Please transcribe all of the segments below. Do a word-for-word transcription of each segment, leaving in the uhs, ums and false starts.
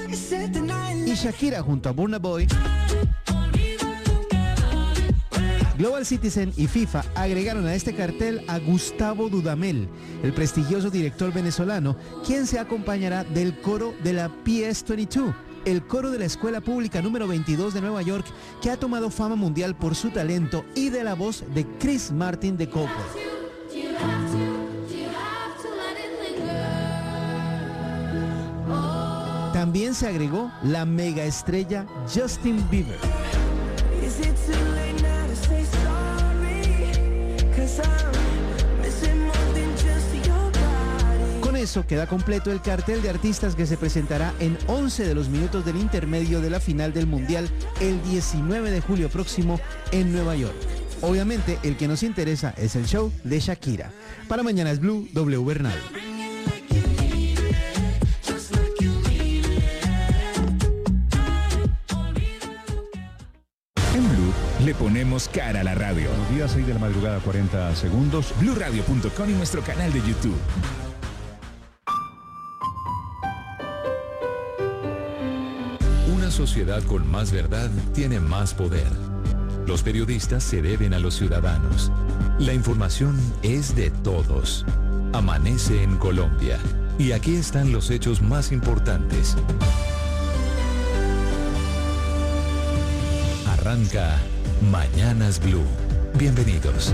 y Shakira junto a Burna Boy. Global Citizen y FIFA agregaron a este cartel a Gustavo Dudamel, el prestigioso director venezolano, quien se acompañará del coro de la P S veintidós, el coro de la Escuela Pública número veintidós de Nueva York, que ha tomado fama mundial por su talento, y de la voz de Chris Martin de Coldplay. También se agregó la megaestrella Justin Bieber. Con eso queda completo el cartel de artistas que se presentará en once de los minutos del intermedio de la final del Mundial el diecinueve de julio próximo en Nueva York. Obviamente el que nos interesa es el show de Shakira. Para Mañanas Blue, W Bernal. Le ponemos cara a la radio. Buenos días, seis de la madrugada, cuarenta segundos. blue radio punto com y nuestro canal de YouTube. Una sociedad con más verdad tiene más poder. Los periodistas se deben a los ciudadanos. La información es de todos. Amanece en Colombia. Y aquí están los hechos más importantes. Arranca Mañanas Blue. Bienvenidos.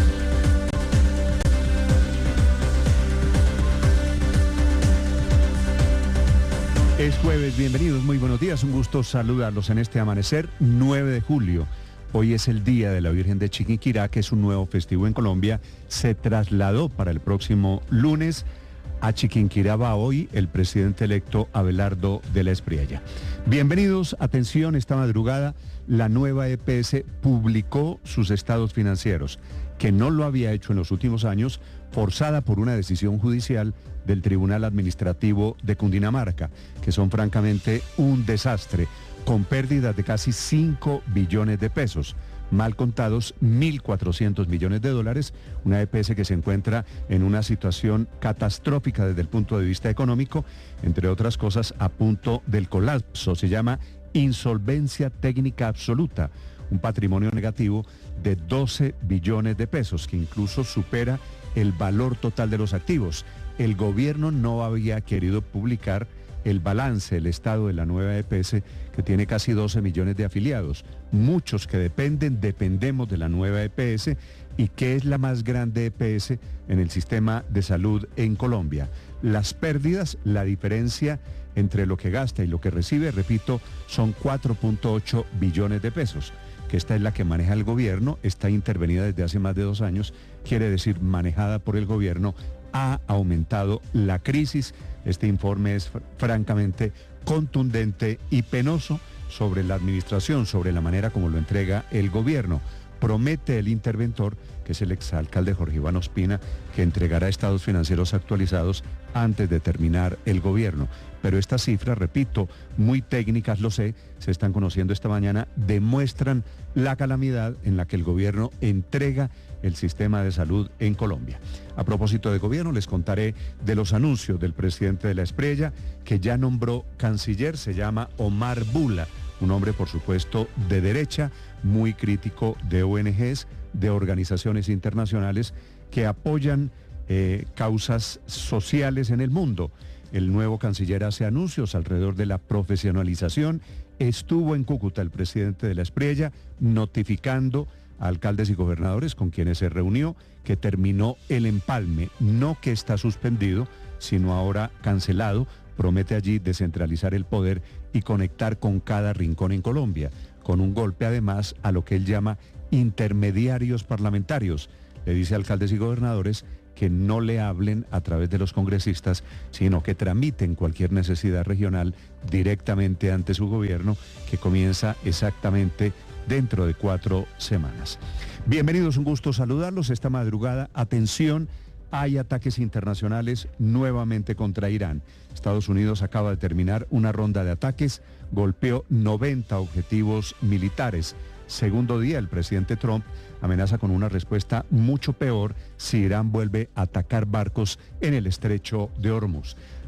Es jueves, bienvenidos, muy buenos días, un gusto saludarlos en este amanecer nueve de julio. Hoy es el Día de la Virgen de Chiquinquirá, que es un nuevo festivo en Colombia. Se trasladó para el próximo lunes. A Chiquinquirá va hoy el presidente electo Abelardo de la Espriella. Bienvenidos, atención, esta madrugada la nueva E P S publicó sus estados financieros, que no lo había hecho en los últimos años, forzada por una decisión judicial del Tribunal Administrativo de Cundinamarca, que son francamente un desastre, con pérdidas de casi cinco billones de pesos. Mal contados, mil cuatrocientos millones de dólares, una E P S que se encuentra en una situación catastrófica desde el punto de vista económico, entre otras cosas a punto del colapso. Se llama insolvencia técnica absoluta, un patrimonio negativo de doce billones de pesos, que incluso supera el valor total de los activos. El gobierno no había querido publicar el balance, el estado de la nueva E P S, que tiene casi doce millones de afiliados. Muchos que dependen, dependemos de la nueva E P S, y que es la más grande E P S en el sistema de salud en Colombia. Las pérdidas, la diferencia entre lo que gasta y lo que recibe, repito, son cuatro punto ocho billones de pesos, que esta es la que maneja el gobierno, está intervenida desde hace más de dos años, quiere decir manejada por el gobierno. Ha aumentado la crisis. Este informe es fr- francamente contundente y penoso sobre la administración, sobre la manera como lo entrega el gobierno. Promete el interventor, que es el exalcalde Jorge Iván Ospina, que entregará estados financieros actualizados antes de terminar el gobierno. Pero estas cifras, repito, muy técnicas, lo sé, se están conociendo esta mañana, demuestran la calamidad en la que el gobierno entrega el sistema de salud en Colombia. A propósito de gobierno, les contaré de los anuncios del presidente de la Espriella, que ya nombró canciller, se llama Omar Bula, un hombre, por supuesto, de derecha, muy crítico de O N Ges, de organizaciones internacionales que apoyan eh, causas sociales en el mundo. El nuevo canciller hace anuncios alrededor de la profesionalización. Estuvo en Cúcuta el presidente de la Espriella notificando a alcaldes y gobernadores con quienes se reunió que terminó el empalme, no que está suspendido, sino ahora cancelado. Promete allí descentralizar el poder y conectar con cada rincón en Colombia, con un golpe además a lo que él llama intermediarios parlamentarios. Le dice a alcaldes y gobernadores que no le hablen a través de los congresistas, sino que tramiten cualquier necesidad regional directamente ante su gobierno, que comienza exactamente dentro de cuatro semanas. Bienvenidos, un gusto saludarlos esta madrugada. Atención, hay ataques internacionales nuevamente contra Irán. Estados Unidos acaba de terminar una ronda de ataques, golpeó noventa objetivos militares. Segundo día, el presidente Trump amenaza con una respuesta mucho peor si Irán vuelve a atacar barcos en el estrecho de Hormuz.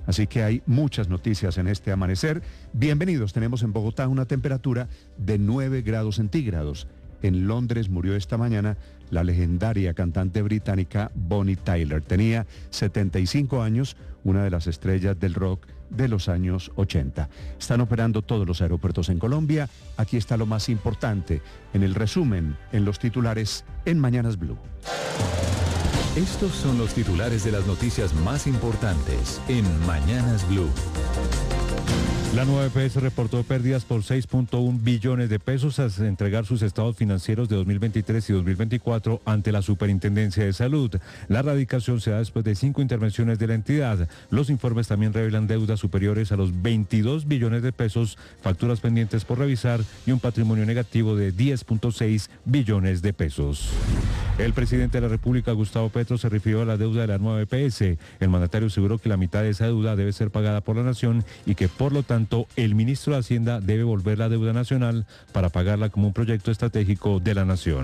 Así que hay muchas noticias en este amanecer. Bienvenidos, tenemos en Bogotá una temperatura de nueve grados centígrados. En Londres murió esta mañana la legendaria cantante británica Bonnie Tyler. Tenía setenta y cinco años, una de las estrellas del rock de los años ochenta. Están operando todos los aeropuertos en Colombia. Aquí está lo más importante en el resumen, en los titulares, en Mañanas Blue. Estos son los titulares de las noticias más importantes en Mañanas Blue. La nueva E P S reportó pérdidas por seis punto uno billones de pesos tras entregar sus estados financieros de dos mil veintitrés y dos mil veinticuatro ante la Superintendencia de Salud. La radicación se da después de cinco intervenciones de la entidad. Los informes también revelan deudas superiores a los veintidós billones de pesos, facturas pendientes por revisar y un patrimonio negativo de diez punto seis billones de pesos. El presidente de la República, Gustavo Petro, se refirió a la deuda de la nueva E P S. El mandatario aseguró que la mitad de esa deuda debe ser pagada por la nación y que, por lo tanto, el ministro de Hacienda debe volver la deuda nacional para pagarla como un proyecto estratégico de la nación.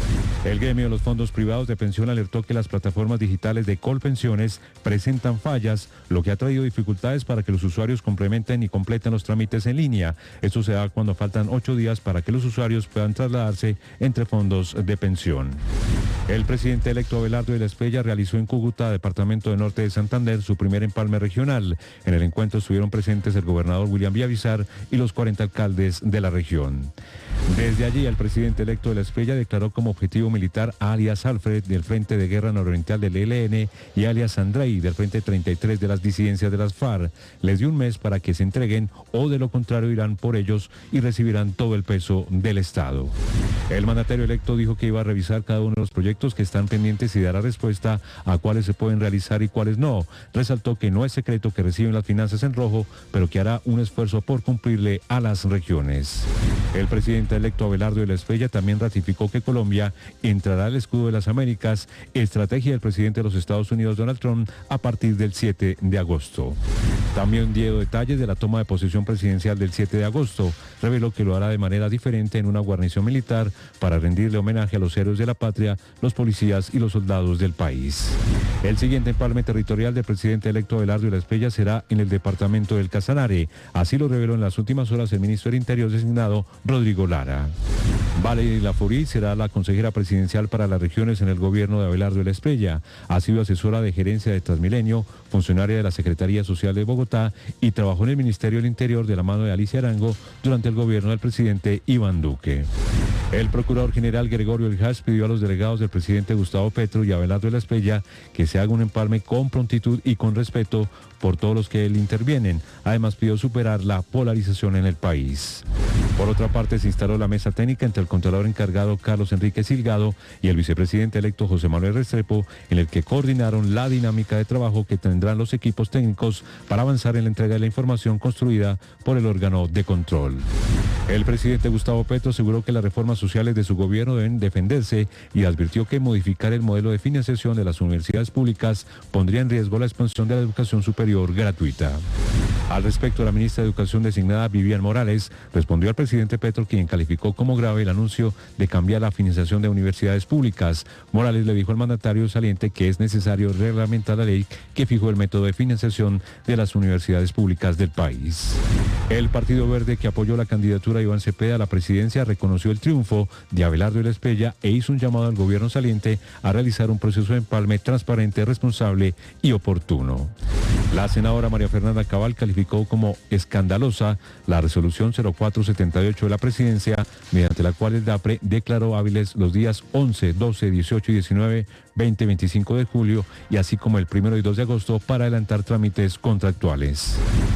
El gremio de los fondos privados de pensión alertó que las plataformas digitales de Colpensiones presentan fallas, lo que ha traído dificultades para que los usuarios complementen y completen los trámites en línea. Esto se da cuando faltan ocho días para que los usuarios puedan trasladarse entre fondos de pensión. El presidente electo Abelardo de la Espriella realizó en Cúcuta, departamento del norte de Santander, su primer empalme regional. En el encuentro estuvieron presentes el gobernador William Villamizar y los cuarenta alcaldes de la región. Desde allí, el presidente electo de la Espriella declaró como objetivo militar a alias Alfred del Frente de Guerra Nororiental del E L N y alias Andrei del Frente treinta y tres de las disidencias de las FARC. Les dio un mes para que se entreguen o de lo contrario irán por ellos y recibirán todo el peso del Estado. El mandatario electo dijo que iba a revisar cada uno de los proyectos que están pendientes y dará respuesta a cuáles se pueden realizar y cuáles no. Resaltó que no es secreto que reciben las finanzas en rojo, pero que hará un esfuerzo por cumplirle a las regiones. El presidente electo Abelardo de la Espriella también ratificó que Colombia entrará al escudo de las Américas, estrategia del presidente de los Estados Unidos, Donald Trump, a partir del siete de agosto. También dio detalles de la toma de posesión presidencial del siete de agosto. Reveló que lo hará de manera diferente en una guarnición militar para rendirle homenaje a los héroes de la patria, los policías y los soldados del país. El siguiente empalme territorial del presidente electo Abelardo de la Espriella será en el departamento del Casanare. Así lo reveló en las últimas horas el ministro del Interior designado, Rodrigo Lara. Valery Laforí será la consejera presidencial para las regiones en el gobierno de Abelardo de la Espriella. Ha sido asesora de gerencia de Transmilenio, funcionaria de la Secretaría Social de Bogotá y trabajó en el Ministerio del Interior de la mano de Alicia Arango durante el gobierno del presidente Iván Duque. El procurador general Gregorio Eljas pidió a los delegados del presidente Gustavo Petro y Abelardo de la Espriella que se haga un empalme con prontitud y con respeto por todos los que él intervienen. Además, pidió superar la polarización en el país. Por otra parte, se instaló la mesa técnica entre el Contralor encargado Carlos Enrique Silgado y el vicepresidente electo José Manuel Restrepo, en el que coordinaron la dinámica de trabajo que tendrán los equipos técnicos para avanzar en la entrega de la información construida por el órgano de control. El presidente Gustavo Petro aseguró que las reformas sociales de su gobierno deben defenderse y advirtió que modificar el modelo de financiación de las universidades públicas pondría en riesgo la expansión de la educación superior gratuita. Al respecto, la ministra de Educación designada, Vivian Morales, respondió al presidente Petro, quien calificó como grave el anuncio de cambiar la financiación de universidades públicas. Morales le dijo al mandatario saliente que es necesario reglamentar la ley que fijó el método de financiación de las universidades públicas del país. El Partido Verde, que apoyó la candidatura de Iván Cepeda a la presidencia, reconoció el triunfo de Abelardo de la Espriella e hizo un llamado al gobierno saliente a realizar un proceso de empalme transparente, responsable y oportuno. La senadora María Fernanda Cabal calificó como escandalosa la resolución cero cuatro setenta y ocho de la presidencia, mediante la cual el DAPRE declaró hábiles los días once, doce, dieciocho y diecinueve, veinte y veinticinco de julio, y así como el primero y dos de agosto para adelantar trámites contractuales.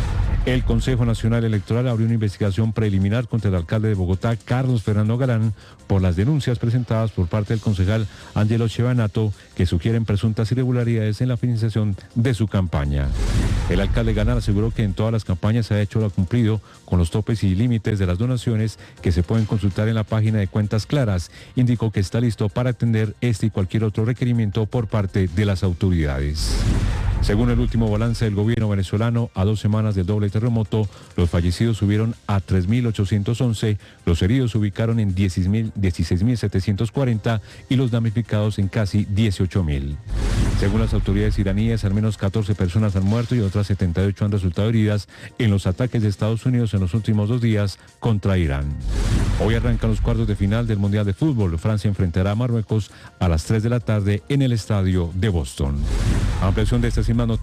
El Consejo Nacional Electoral abrió una investigación preliminar contra el alcalde de Bogotá, Carlos Fernando Galán, por las denuncias presentadas por parte del concejal Angelo Chevanato, que sugieren presuntas irregularidades en la financiación de su campaña. El alcalde Galán aseguró que en todas las campañas se ha hecho lo cumplido con los topes y límites de las donaciones que se pueden consultar en la página de Cuentas Claras. Indicó que está listo para atender este y cualquier otro requerimiento por parte de las autoridades. Según el último balance del gobierno venezolano, a dos semanas del doble terremoto, los fallecidos subieron a tres mil ochocientos once, los heridos se ubicaron en dieciséis mil setecientos cuarenta y los damnificados en casi dieciocho mil. Según las autoridades iraníes, al menos catorce personas han muerto y otras setenta y ocho han resultado heridas en los ataques de Estados Unidos en los últimos dos días contra Irán. Hoy arrancan los cuartos de final del Mundial de Fútbol. Francia enfrentará a Marruecos a las tres de la tarde en el estadio de Boston. Ampliación de estas y más noticias